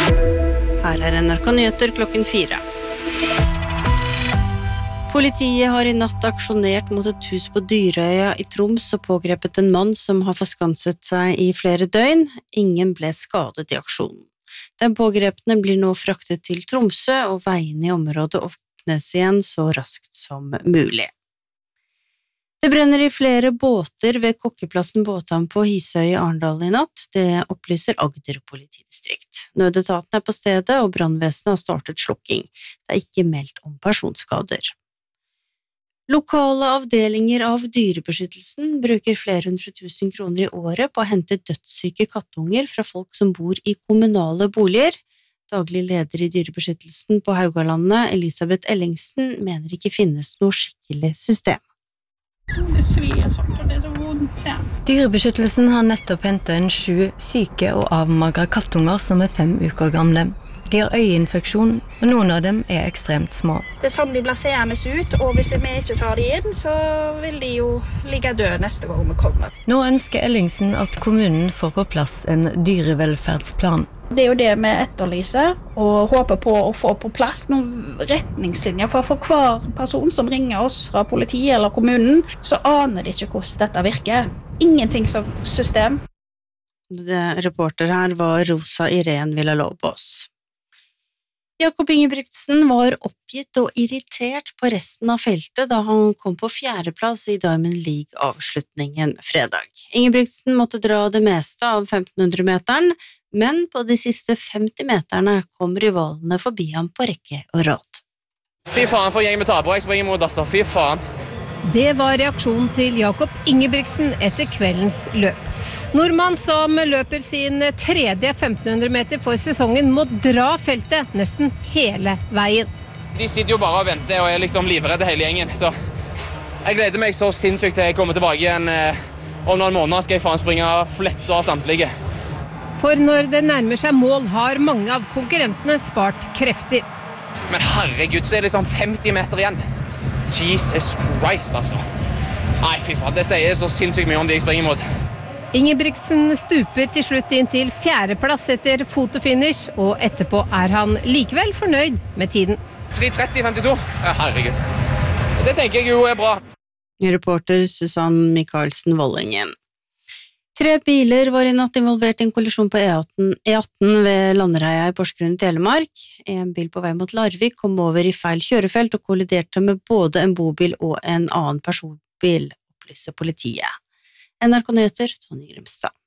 Her NRK Nyheter klokken 4. Politiet har i natt aksjonert mot et hus på Dyrøya i Troms og pågrepet en mann som har forskanset seg i flere døgn. Ingen ble skadet i aksjonen. Den pågrepne blir nå fraktet til Tromsø, og veiene i området åpnes igjen så raskt som mulig. Det brenner i flere båter ved Kokkeplassen båthavn på Hisøy i Arendal i natt. Det opplyser Agder politidistrikt. Nødetaten på stedet, og brannvesenet har startet slukking. Det ikke meldt om personskader. Lokale avdelinger av dyrebeskyttelsen bruker flere 100 000 kroner i året på å hente dødssyke kattunger fra folk som bor i kommunale boliger. Daglig leder i dyrebeskyttelsen på Haugalandet, Elisabeth Ellingsen, mener ikke finnes noe skikkelig system. Det svir sånn, og det så vondt, ja. Dyrebeskyttelsen har nettopp hentet 7 syke og avmagre kattunger som 5 uker gamle. De har øyeinfeksjon, og noen av dem ekstremt små. Det sånn de blir seende ut, og hvis vi ikke tar de inn, så vil de jo ligge døde neste gang vi kommer. Nå ønsker Ellingsen at kommunen får på plass en dyrevelferdsplan. Det jo det vi etterlyser, og håper på å få på plass noen retningslinjer, for hver person som ringer oss fra politiet eller kommunen, så aner de ikke hvordan dette virker. Ingenting som system. Reporter her var Rosa Irene Villalobos. Jakob Ingebrigtsen var oppgitt og irritert på resten av feltet da han kom på 4. plass i Diamond League-avslutningen fredag. Ingebrigtsen måtte dra det meste av 1500-meteren, men på de siste 50 meterne kom rivalene forbi ham på rekke og rad. Fy faen, for gjeng med taper, jeg springer mot Asta, fy faen. Det var reaksjonen til Jakob Ingebrigtsen etter kveldens løp. Nordmann som løper sin 3. 1500 meter for sesongen må dra feltet nesten hele veien. De sitter jo bare og venter og liksom livredde hele gjengen, så jeg gleder meg så sinnssykt til jeg kommer tilbake igjen. Om noen måneder skal jeg faen springe flett av samtlige. For når det nærmer seg mål har mange av konkurrentene spart krefter. Men herregud, så det liksom 50 meter igjen. Jesus Christ, altså. Nei, fy faen, det sier så sinnssykt mye om de jeg springer mot. Ingebrigtsen stuper til slutt inn til 4. plass etter fotofinish, og etterpå han likevel fornøyd med tiden. 3:30,52? Ja, herregud. Det tenker jeg jo bra. Reporter Susann Michaelsen Vollingen. 3 biler var i natt involvert i en kollisjon på E18 ved Landereia i Porsgrunn i Telemark. En bil på vei mot Larvik kom over i feil kjørefelt og kolliderte med både en bobil og en annen personbil, opplyser politiet. NRK Nyheter, Tonje Grimstad.